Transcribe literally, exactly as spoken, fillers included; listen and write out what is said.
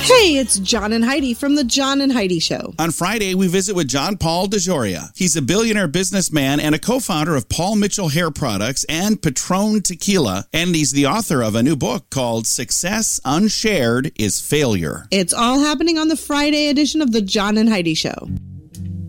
Hey, it's John and Heidi from The John and Heidi Show. On Friday, we visit with John Paul DeJoria. He's a billionaire businessman and a co-founder of Paul Mitchell Hair Products and Patron Tequila, and he's the author of a new book called Success Unshared is Failure. It's all happening on the Friday edition of The John and Heidi Show.